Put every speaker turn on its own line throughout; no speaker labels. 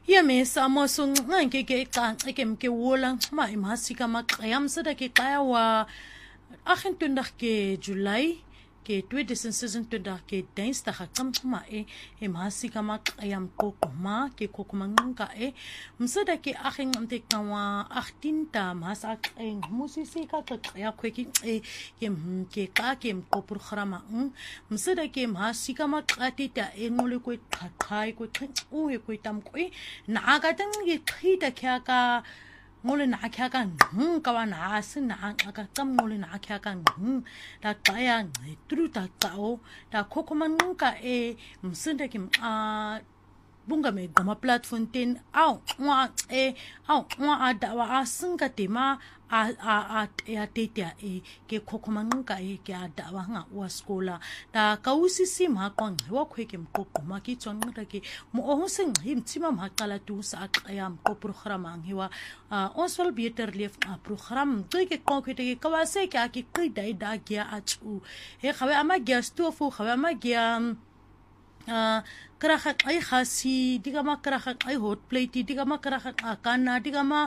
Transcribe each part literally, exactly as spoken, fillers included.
Ya me samo sung ngan ke ke kan ke ke wolang ma imhasika ma qayam sada ke kaya wa akhin tundak ke July ke twe desensen tundak ke dance ta kham ma e imhasika ma qayam ko ma ke ko mangunga e msada ke akhin mte kawa akhtinta masa ay musisi ka ka kaya ko ke e ke ke ka ke ko programa msada ke imhasika ma qati ta e ngole ko khai ko u e ko tam ko na ga tang ke khita kya ka ngole na kya ka ng ka wa na sin na ka kam ngole na kya ka ng da kaya tru ta tao da kokoman ka e msenda kim a bunga me gama platform ten au wa e au wa ada wa asinga tema a a a ya tetia e ke kokoman ka e ke ada wa nga wa skola da ka usisi ma kwang wa khweke mkoko ma ki tsong ta ke mo o sing him tsima ma kala tu sa ayam ko program ang hiwa ons wel beter leef a program toe ke kon ke ke ka wa se ke ke kai dai da gya a chu he khawe ama gya stofu khawe ama gya Uh, karahat ay khasi diga ma karahat ay hot plate diga ma karahat akana diga ma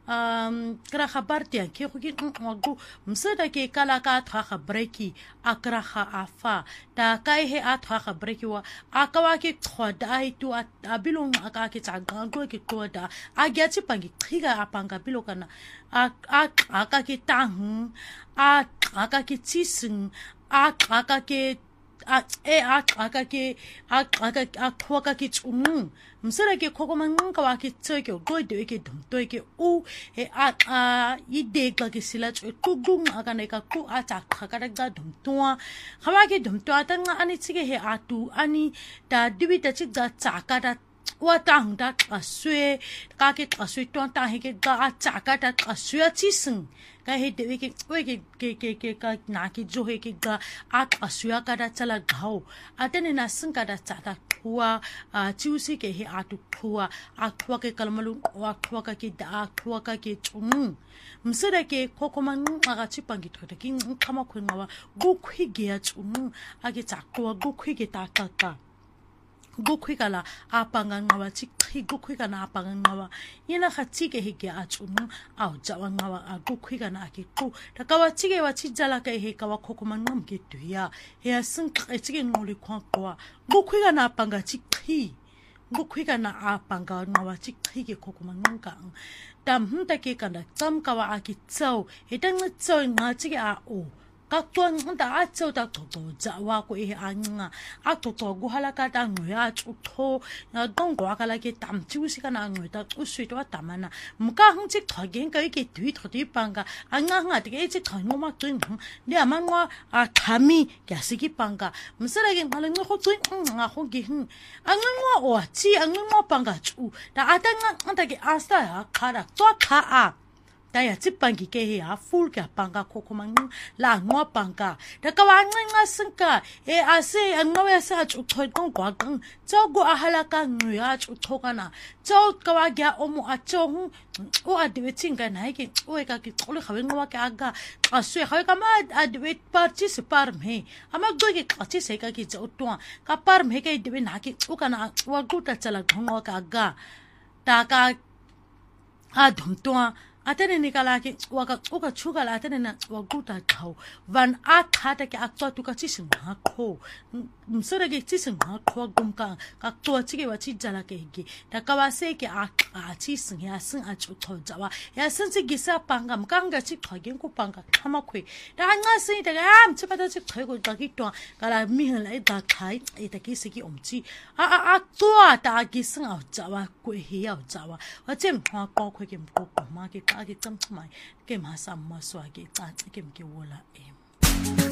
um karaha bartia ke ko ki wagu msada ke kala ka tha khabreki akraha afa ta kai he a tha khabreki wa akawa ke khoda ai tu abilong aka ke tsaga go ke toda a gya chi pangi khiga apanga bilokana a aka ke tang a aka ke chising a aka ke a e a aka ke a aka a khoka ke chung msara ke khokoman ka wa ke tseke go de ke dum to ke u e a a i de ka ke sila chu tu gung aka ne ka ku a cha kha ka da dum to khawa ke dum to ta nga ani chige he a tu ani ta dibi ta chi ga cha ka da wa tang da ka swe ka ke ka swe ton ta he ke ga a cha ka da ka swe chi sing ka he de ke ke ke ke ke ka na ke jo he ke ga a ka swe ka da chala gao atene na sing ka da cha da khua a chusi ke he a tu khua a khua ke kalmalu wa khua ka ke da khua ka ke chung msira ke kokoman aga chipangi thoda ki khama khwenga wa go khwi ge ya chung a ke cha khua go khwi ge ta ka ka go khwikala apanga ngawa chikhi go khwikana apanga ngawa yena khachi ke hige achunu au jawa ngawa a go khwikana ke ku takawa chige wa chijala ke he kawa khokoma ngam ke tuya he asing chige ngoli khwa kwa go khwikana apanga chikhi go khwikana apanga ngawa chikhi ke khokoma nganga tam hunta ke kana cham kawa a ki chau hetang chau nga chige a o kaktuan nda a chau ta to jawa ko e anga a to to go halaka ta ngoya chu tho na dong go kala ke tam chu si kana ngoi ta u sui to tamana muka hung chi thogen ka ke thui thodi panga anga nga te chi thongo ma tuin ne amangwa a thami kya si ki panga msara ge ngala ngo tuin nga ho gi hm anga ngo o chi anga ngo panga chu ta atanga anta ke asta ya khara to kha a daya chipangi ke he a full ka panga kokomang la ngwa panga da ka wa nga singka e ase ngwa sa chu thoi kong kwa kang cho go a halaka ngya chu thokana cho ka wa gya omu a cho hu o a de chinga na ke o e ka ki khole khawe ngwa ka aga a swe khawe ka ma a de partis par me ama go ke kachi se ka ki cho to ka par me ke de na ki o kana wa go ta chala ngwa ka aga ta ka a dhum to atene nikala ke waka uka chuga la atene na waguta khau van a khata ke akwa tu ka chisin ha kho msara ke chisin ha kho gumka ka to chige wa chi jala ke gi ta ka wa se ke a a chisin ya sin a chu tho jawa ya sin chi gisa panga mkanga chi khogen ko panga khama khwe da nga sin ta am chi pa ta chi khoi ko ka ki to kala mi han lai da khai e ta ki se ki omchi a a a to ta gi sin a jawa ko he ya jawa wa chem ha ko khwe ke ko ma ke ake tsam tsmai ke ma sam ma swa ke tsa ke ke wola em